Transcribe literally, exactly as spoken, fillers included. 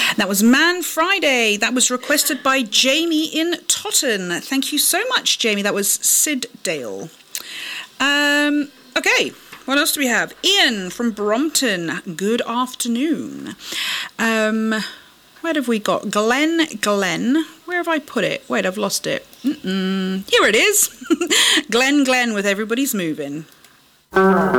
That was Man Friday. That was requested by Jamie in Totton. Thank you so much, Jamie. That was Sid Dale. Um, okay, what else do we have? Ian from Brompton. Good afternoon. Um, where have we got? Glenn, Glenn. Where have I put it? Wait, I've lost it. Mm-mm. Here it is. Glenn, Glenn with Everybody's Moving.